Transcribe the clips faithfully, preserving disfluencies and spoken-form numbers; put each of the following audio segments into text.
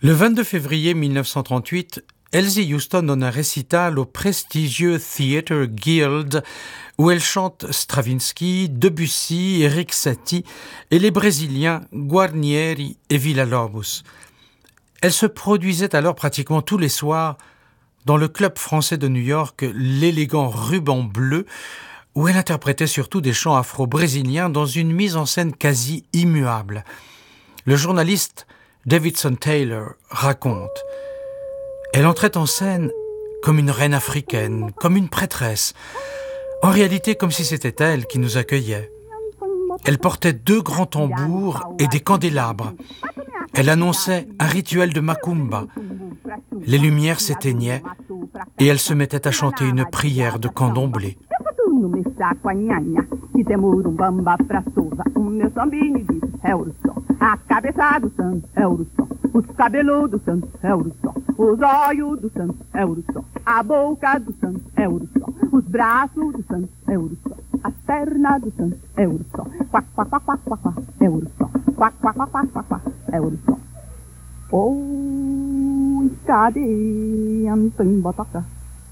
Le vingt-deux février mille neuf cent trente-huit, Elsie Houston donne un récital au prestigieux Theatre Guild où elle chante Stravinsky, Debussy, Erik Satie et les Brésiliens Guarnieri et Villa-Lobos. Elle se produisait alors pratiquement tous les soirs dans le club français de New York, l'élégant Ruban Bleu, où elle interprétait surtout des chants afro-brésiliens dans une mise en scène quasi immuable. Le journaliste Davidson Taylor raconte: elle entrait en scène comme une reine africaine, comme une prêtresse, en réalité comme si c'était elle qui nous accueillait. Elle portait deux grands tambours et des candélabres. Elle annonçait un rituel de macumba. Les lumières s'éteignaient et elle se mettait à chanter une prière de candomblé. A cabeça do santo é o Uruçó, os cabelos do santo é o Uruçó, os olhos do santo é o Uruçó, a boca do santo é o Uruçó, os braços do santo é o Uruçó, as pernas do santo é o Uruçó, quá, quá, quá, quá, quá, quá, é o Uruçó, quá, quá, quá, quá, quá, quá, é o Uruçó. Oi, cadê Antônio Botoca?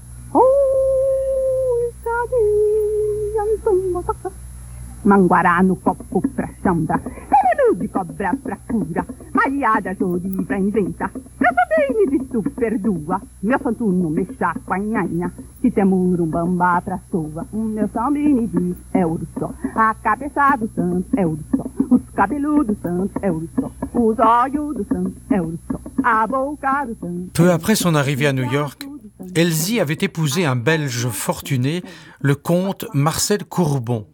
Oi, cadê Antônio Botoca? Manguará no copo pra chamba, veneno de cobra pra cura, malhada jodi pra inventa, eu também me visto perdoa, meu santo não mexa com a nhanha, se tem murumbamba pra soa, o meu samba me diz é Uruçó, a cabeça do santo é Uruçó, os cabelos do santo é Uruçó, os olhos do santo é Uruçó, a boca do santo. Peu après son arrivée à New York, Elsie avait épousé un Belge fortuné, le comte Marcel Courbon.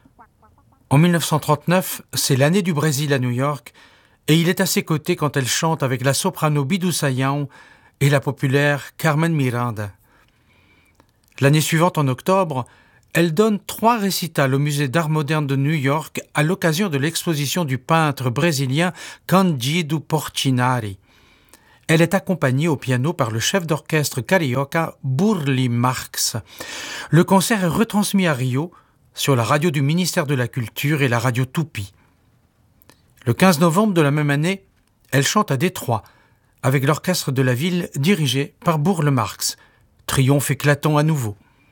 En mille neuf cent trente-neuf, c'est l'année du Brésil à New York et il est à ses côtés quand elle chante avec la soprano Bidou Sayão et la populaire Carmen Miranda. L'année suivante, en octobre, elle donne trois récitals au Musée d'art moderne de New York à l'occasion de l'exposition du peintre brésilien Cândido Portinari. Elle est accompagnée au piano par le chef d'orchestre carioca Burle Marx. Le concert est retransmis à Rio sur la radio du ministère de la Culture et la radio Tupi. Le quinze novembre de la même année, elle chante à Détroit, avec l'orchestre de la ville dirigé par Burle Marx. Triomphe éclatant à nouveau.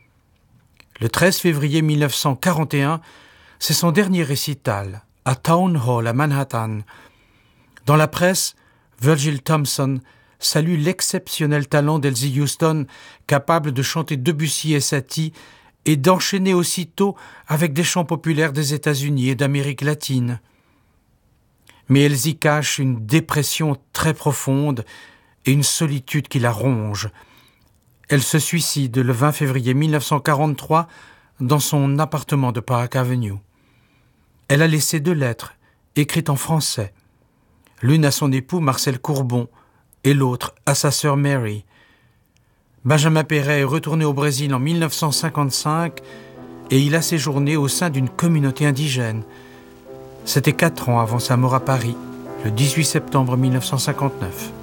Le treize février mille neuf cent quarante et un, c'est son dernier récital, à Town Hall à Manhattan. Dans la presse, Virgil Thomson salue l'exceptionnel talent d'Elsie Houston, capable de chanter Debussy et Satie, et d'enchaîner aussitôt avec des chants populaires des États-Unis et d'Amérique latine. Mais Elsie cache une dépression très profonde et une solitude qui la ronge. Elle se suicide le vingt février mille neuf cent quarante-trois dans son appartement de Park Avenue. Elle a laissé deux lettres, écrites en français. L'une à son époux Marcel Courbon et l'autre à sa sœur Mary. Benjamin Perret est retourné au Brésil en mille neuf cent cinquante-cinq et il a séjourné au sein d'une communauté indigène. C'était quatre ans avant sa mort à Paris, le dix-huit septembre mille neuf cent cinquante-neuf.